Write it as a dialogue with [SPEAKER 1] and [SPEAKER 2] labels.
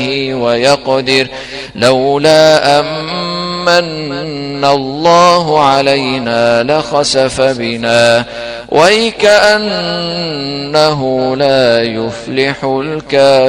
[SPEAKER 1] ويقدر لولا أمن الله علينا لخسف بنا ويكأنه لا يفلح الكافرون.